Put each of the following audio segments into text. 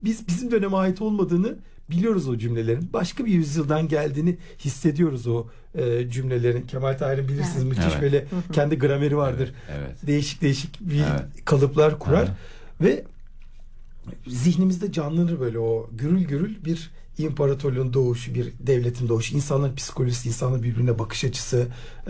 bizim döneme ait olmadığını biliyoruz o cümlelerin. Başka bir yüzyıldan geldiğini hissediyoruz o cümlelerin. Kemal Tahir'in bilirsiniz müthiş böyle kendi grameri vardır. Değişik bir kalıplar kurar ve zihnimizde canlanır böyle o gürül gürül bir imparatorluğun doğuşu, bir devletin doğuşu, insanların psikolojisi, insanların birbirine bakış açısı,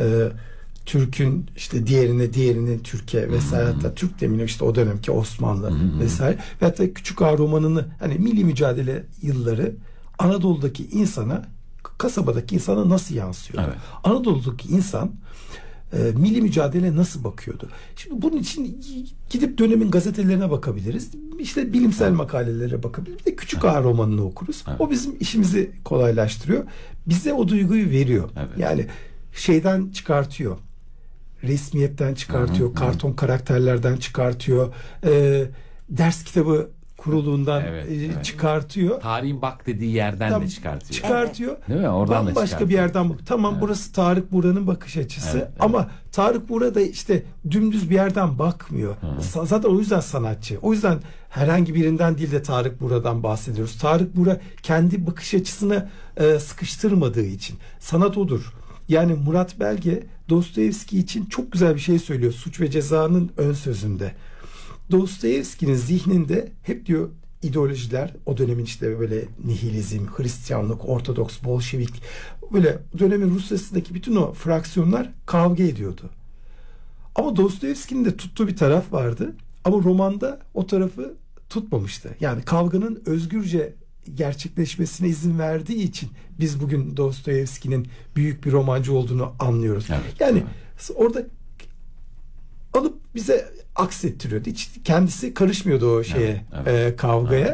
Türk'ün işte diğerinin Türkiye vesaire, hatta Türk demeyeyim işte o dönemki Osmanlı vesaire, ve hatta Küçük Ağa romanını, hani milli mücadele yılları Anadolu'daki insana, kasabadaki insana nasıl yansıyor? Anadolu'daki insan milli mücadele nasıl bakıyordu? Şimdi bunun için gidip dönemin gazetelerine bakabiliriz. İşte bilimsel makalelere bakabiliriz. Bir de Küçük Ağa romanını okuruz. O bizim işimizi kolaylaştırıyor. Bize o duyguyu veriyor. Yani şeyden çıkartıyor. Resmiyetten çıkartıyor. Karton karakterlerden çıkartıyor. Ders kitabı kuruluğundan çıkartıyor. Tarihin bak dediği yerden de çıkartıyor. Çıkartıyor. Değil mi? Oradan da başka bir yerden bak. Tamam, burası Tarık Buğra'nın bakış açısı. Ama Tarık Buğra da işte dümdüz bir yerden bakmıyor. Zaten o yüzden sanatçı. O yüzden herhangi birinden değil de Tarık Buğra'dan bahsediyoruz. Tarık Buğra kendi bakış açısını sıkıştırmadığı için. Sanat odur. Yani Murat Belge Dostoyevski için çok güzel bir şey söylüyor. Suç ve Ceza'nın ön sözünde. Dostoyevski'nin zihninde hep diyor ideolojiler, o dönemin işte böyle nihilizm, Hristiyanlık, Ortodoks, Bolşevik, böyle dönemin Rusya'sındaki bütün o fraksiyonlar kavga ediyordu. Ama Dostoyevski'nin de tuttuğu bir taraf vardı. Ama romanda o tarafı tutmamıştı. Yani kavganın özgürce gerçekleşmesine izin verdiği için biz bugün Dostoyevski'nin büyük bir romancı olduğunu anlıyoruz. Yani orada alıp bize aksettiriyordu. Hiç kendisi karışmıyordu o şeye, kavgaya.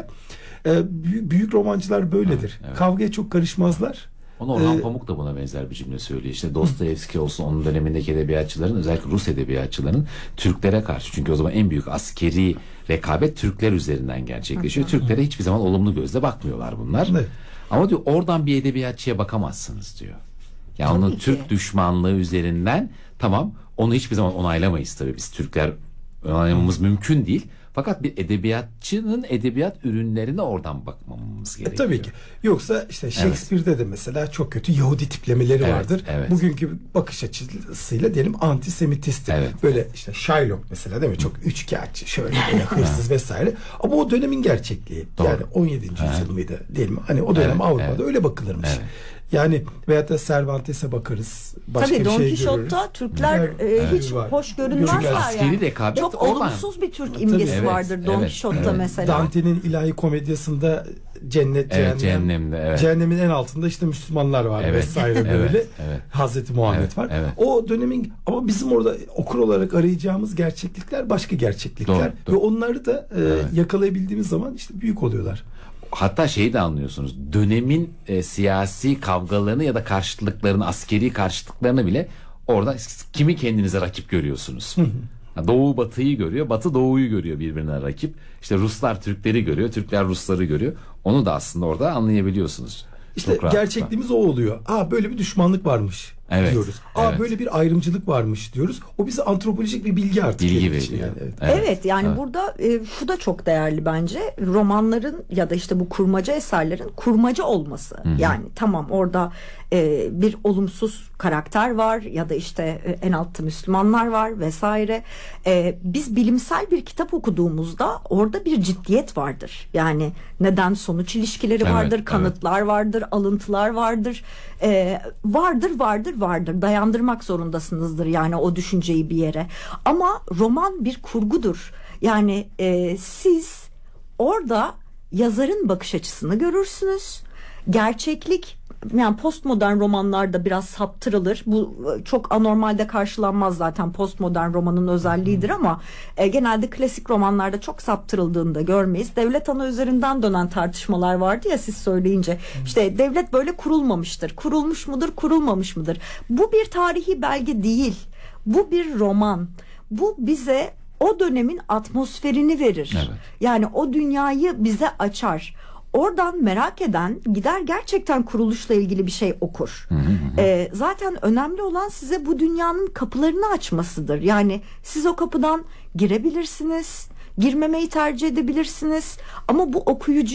Büyük romancılar böyledir. Kavgaya çok karışmazlar. Onu Orhan Pamuk da buna benzer bir cümle söylüyor. İşte Dostoyevski olsun, onun dönemindeki edebiyatçıların, özellikle Rus edebiyatçıların Türklere karşı, çünkü o zaman en büyük askeri rekabet Türkler üzerinden gerçekleşiyor. Türklere hiçbir zaman olumlu gözle bakmıyorlar bunlar. Ama diyor oradan bir edebiyatçıya bakamazsınız diyor. Yani onun Türk düşmanlığı üzerinden, tamam, onu hiçbir zaman onaylamayız tabii biz Türkler, onaylamamız mümkün değil. Fakat bir edebiyatçının edebiyat ürünlerine oradan bakmamamız gerekiyor. Tabii ki. Yoksa işte Shakespeare'de de mesela çok kötü Yahudi tiplemeleri vardır. Bugünkü bakış açısıyla diyelim antisemitisttir. Böyle işte Shylock mesela, değil mi? Çok üçkağıtçı, şöyle böyle hırsız vesaire. Ama o dönemin gerçekliği. Yani 17. yüzyıl mıydı diyelim. Hani o dönem Avrupa'da öyle bakılırmış. Yani veyahut da Cervantes'e bakarız. Başka tabii bir Don şey Quixote'da Türkler hiç hoş görünmezler yani. Çok olumsuz bir Türk imgesi vardır Don Quixote'da mesela. Dante'nin ilahi komedyasında cennet, cehennemin en altında işte Müslümanlar var vesaire böyle. Hazreti Muhammed var. O dönemin, ama bizim orada okur olarak arayacağımız gerçeklikler başka gerçeklikler. Ve onları da yakalayabildiğimiz zaman işte büyük oluyorlar. Hatta şeyi de anlıyorsunuz. Dönemin siyasi kavgalarını ya da karşıtlıklarını, askeri karşıtlıklarını bile orada kimi kendinize rakip görüyorsunuz. Doğu Batı'yı görüyor, Batı Doğu'yu görüyor birbirine rakip. İşte Ruslar Türkleri görüyor, Türkler Rusları görüyor. Onu da aslında orada anlayabiliyorsunuz. İşte gerçekliğimiz o oluyor. Böyle bir düşmanlık varmış diyoruz. Böyle bir ayrımcılık varmış diyoruz. O bize antropolojik bir bilgi artık. Bilgi veriyor. Yani burada bu da çok değerli bence. Romanların ya da işte bu kurmaca eserlerin kurmaca olması. Yani tamam, orada bir olumsuz karakter var ya da işte en altta Müslümanlar var vesaire. Biz bilimsel bir kitap okuduğumuzda orada bir ciddiyet vardır. Yani neden sonuç ilişkileri vardır, kanıtlar vardır, alıntılar vardır. Vardır. Dayandırmak zorundasınızdır yani o düşünceyi bir yere. Ama roman bir kurgudur. Yani siz orada yazarın bakış açısını görürsünüz. Gerçeklik, yani postmodern romanlarda biraz saptırılır. Bu çok anormalde karşılanmaz, zaten postmodern romanın özelliğidir ama genelde klasik romanlarda çok saptırıldığını da görmeyiz. Devlet ana üzerinden dönen tartışmalar vardı ya siz söyleyince. İşte devlet böyle kurulmamıştır. Kurulmuş mudur, kurulmamış mıdır? Bu bir tarihi belge değil. Bu bir roman. Bu bize o dönemin atmosferini verir. Yani o dünyayı bize açar. Oradan merak eden gider gerçekten kuruluşla ilgili bir şey okur. Zaten önemli olan size bu dünyanın kapılarını açmasıdır. Yani siz o kapıdan girebilirsiniz, girmemeyi tercih edebilirsiniz. Ama bu okuyucu